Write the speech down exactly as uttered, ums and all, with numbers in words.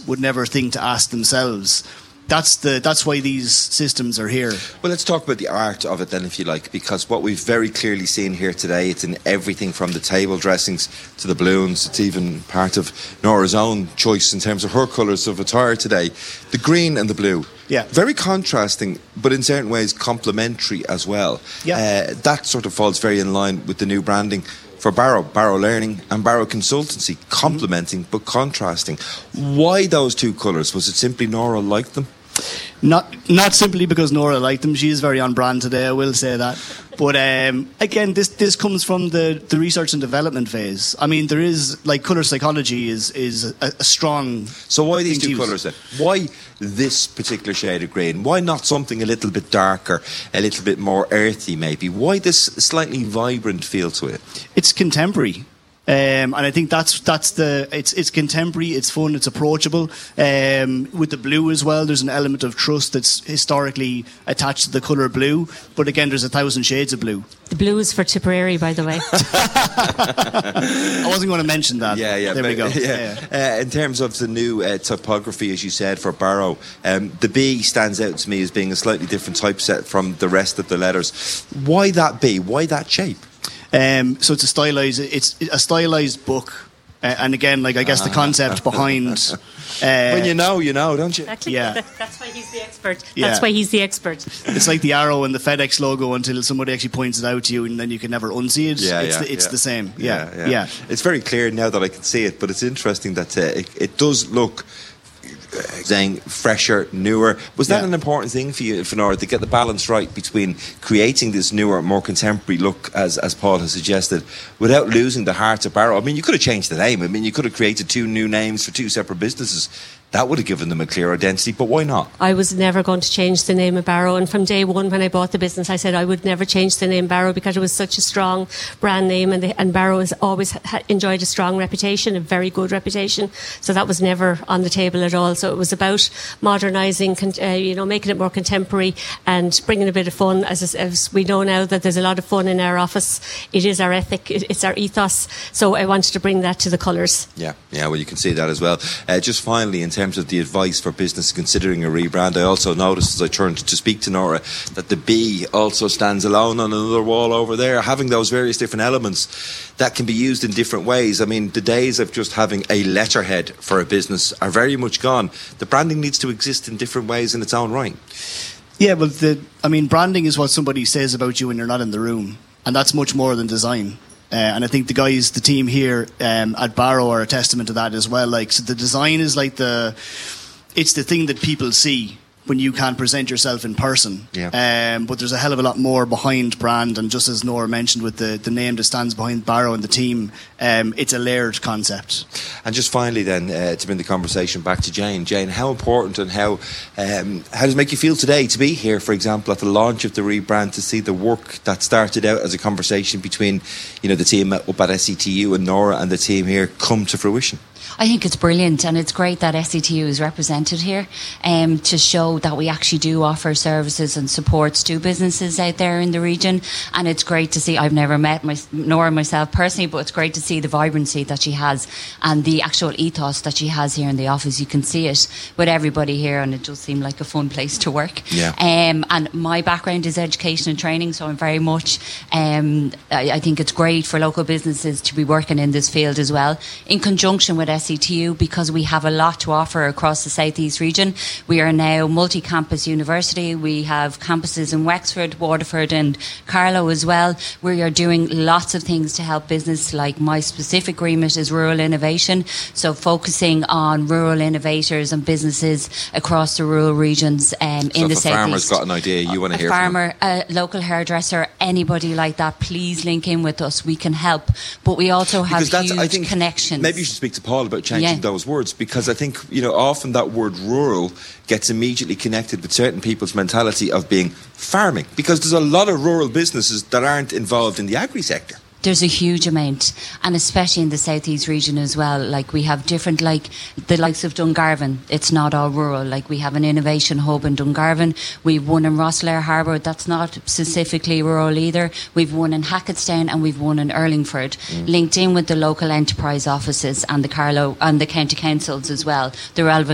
would never think to ask themselves. That's the that's why these systems are here. Well, let's talk about the art of it then, if you like, because what we've very clearly seen here today, it's in everything from the table dressings to the balloons. It's even part of Nora's own choice in terms of her colours of attire today. The green and the blue. Yeah. Very contrasting, but in certain ways complementary as well. Yeah. Uh, that sort of falls very in line with the new branding for Barrow, Barrow Learning and Barrow Consultancy, complementing mm-hmm. but contrasting. Why those two colours? Was it simply Nora liked them? Not not simply because Nora liked them. She is very on brand today, I will say that. But um, again, this this comes from the, the research and development phase. I mean, there is, like, colour psychology is, is a, a strong... So why these two use. colours then? Why this particular shade of green? Why not something a little bit darker, a little bit more earthy maybe? Why this slightly vibrant feel to it? It's contemporary. Um, and I think that's that's the it's it's contemporary, it's fun, it's approachable. Um, with the blue as well, there's an element of trust that's historically attached to the colour blue. But again, there's a thousand shades of blue. The blue is for Tipperary, by the way. I wasn't going to mention that. Yeah, yeah. There but, we go. Yeah. Yeah. Uh, in terms of the new uh, typography, as you said, for Barrow, um, the B stands out to me as being a slightly different typeset from the rest of the letters. Why that B? Why that shape? Um, so it's a stylized, it's a stylized book, uh, and again, like I guess the concept behind. Uh, when you know, you know, don't you? Exactly. Yeah. That's why he's the expert. Yeah. That's why he's the expert. It's like the arrow and the FedEx logo until somebody actually points it out to you, and then you can never unsee it. Yeah, it's yeah, the, it's yeah. the same. Yeah, Yeah, yeah, yeah. It's very clear now that I can see it, but it's interesting that uh, it, it does look. Saying fresher, newer. Was that yeah. an important thing for you, Fenora, to get the balance right between creating this newer, more contemporary look, as as Paul has suggested, without losing the heart of Barrow? I mean, you could have changed the name. I mean, you could have created two new names for two separate businesses. That would have given them a clear identity, but why not? I was never going to change the name of Barrow, and from day one when I bought the business I said I would never change the name Barrow because it was such a strong brand name, and, the, and Barrow has always ha- enjoyed a strong reputation, a very good reputation, so that was never on the table at all. So it was about modernising, uh, you know, making it more contemporary and bringing a bit of fun. As, as we know now that there's a lot of fun in our office, it is our ethic, it, it's our ethos, so I wanted to bring that to the colours. Yeah, yeah, well, you can see that as well. Uh, just finally, in terms In terms of the advice for business considering a rebrand, I also noticed as I turned to speak to Nora that the B also stands alone on another wall over there, having those various different elements that can be used in different ways. I mean, the days of just having a letterhead for a business are very much gone. The branding needs to exist in different ways in its own right. Yeah, but the I mean, branding is what somebody says about you when you're not in the room, and that's much more than design. Uh, and I think the guys, the team here um, at Barrow are a testament to that as well. Like, so the design is like the, it's the thing that people see when you can't present yourself in person. Yeah. Um, but there's a hell of a lot more behind brand, and just as Nora mentioned with the, the name that stands behind Barrow and the team, um, it's a layered concept. And just finally then, uh, to bring the conversation back to Jane. Jane, how important and how um, how does it make you feel today to be here, for example, at the launch of the rebrand, to see the work that started out as a conversation between, you know, the team up at S C T U and Nora and the team here come to fruition? I think it's brilliant, and it's great that S C T U is represented here um, to show that we actually do offer services and supports to businesses out there in the region. And it's great to see, I've never met my, Nora myself personally, but it's great to see the vibrancy that she has and the actual ethos that she has here in the office. You can see it with everybody here, and it does seem like a fun place to work. Yeah. Um, and my background is education and training, so I'm very much, um, I, I think it's great for local businesses to be working in this field as well, in conjunction with S C T U, because we have a lot to offer across the South East region. We are now multi-campus university. We have campuses in Wexford, Waterford and Carlow as well. We are doing lots of things to help business, like my specific remit is rural innovation, so focusing on rural innovators and businesses across the rural regions um, so in the South East. So if a farmer's got an idea, you want to hear farmer, from them? A local hairdresser, anybody like that, please link in with us. We can help. But we also have because that's, huge I think, connections. Maybe you should speak to Paul about changing Yeah. those words, because I think, you know, often that word rural gets immediately connected with certain people's mentality of being farming, because there's a lot of rural businesses that aren't involved in the agri sector. There's a huge amount, and especially in the South East region as well. Like, we have different, like the likes of Dungarvan, it's not all rural. Like, we have an innovation hub in Dungarvan. We've one in Rosslare Harbour, that's not specifically rural either. We've one in Hackettstown, and we've one in Erlingford, mm. linked in with the local enterprise offices and the Carlow and the county councils as well, the relevant